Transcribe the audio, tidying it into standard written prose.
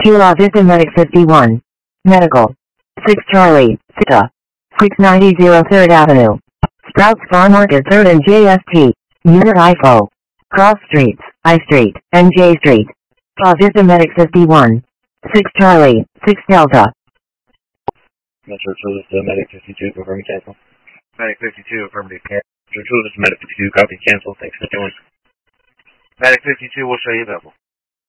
Kilo Vista Medic 51. Medical. 6 Charlie, Sita. Freaks 90 3rd Avenue. Sprouts Farm Market 3rd and JST. Unit IFO. Cross Streets, I Street, and J Street. Kilo Vista Medic 51. 6 Charlie, 6 Delta. Metro Children's Medic 52, confirming cancel. Medic 52, affirmative. Metro Children's Medic 52, copy cancel. Thanks for joining. Medic 52 will show you available.